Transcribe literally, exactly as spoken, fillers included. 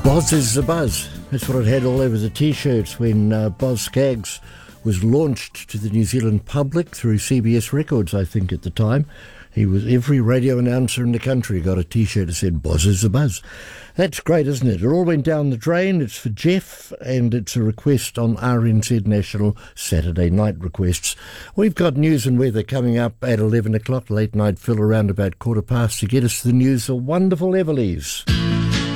Boz is the buzz. That's what it had all over the T-shirts when uh, Boz Scaggs was launched to the New Zealand public through C B S Records, I think, at the time. He was every radio announcer in the country got a T-shirt that said Boz is the buzz. That's great, isn't it? It all went down the drain. It's for Jeff, and it's a request on R N Z National Saturday night requests. We've got news and weather coming up at eleven o'clock. Late night Phil around about quarter past to get us the news. The wonderful Everleys.